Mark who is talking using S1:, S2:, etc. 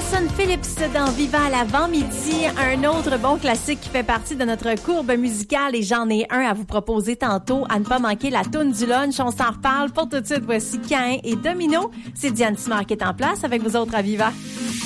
S1: Alison Phillips dans Viva à l'avant-midi, un autre bon classique qui fait partie de notre courbe musicale et j'en ai un à vous proposer tantôt, à ne pas manquer la toune du lunch, on s'en reparle. Pour tout de suite, voici Caïn et Domino. C'est Diane Simard qui est en place avec vous autres à Viva.